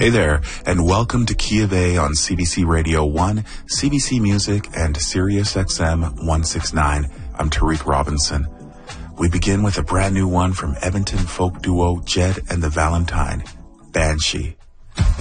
Hey there, and welcome to Key of A on CBC Radio 1, CBC Music, and Sirius XM 169. I'm Tariq Robinson. We begin with a brand new one from Edmonton folk duo Jed and the Valentine, Banshee.